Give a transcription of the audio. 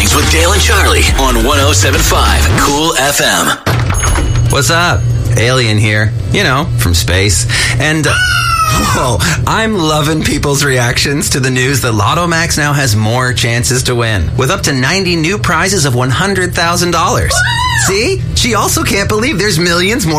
Mornings with Dale and Charlie on 107.5 Cool FM. What's up? Alien here. You know, from space. And, I'm loving people's reactions to the news that Lotto Max now has more chances to win, with up to 90 new prizes of $100,000. See? She also can't believe there's millions more